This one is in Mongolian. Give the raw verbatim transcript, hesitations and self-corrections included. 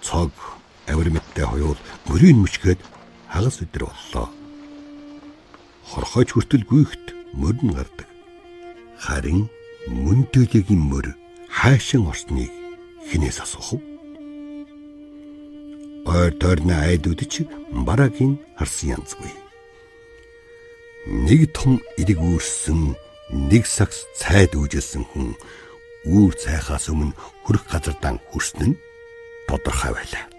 цог авир мэдтэй хоёул мөрийн мөчгээд хагас өдр боллоо. Хорхойч хүртэл гүйхт мөрн гардаг. Харин мөндөөлөгийн мөр хаашин орсныг хинээс асуух вэ? Ойр тойрны айдууд ч бараагийн харсан янзгүй. Нэг том эрэг үүрсэн, нэг сагс цайд үүжилсэн хүн үүр цайхаас өмнө хүрэх газардан хүрсэн нь тодорхой байлаа.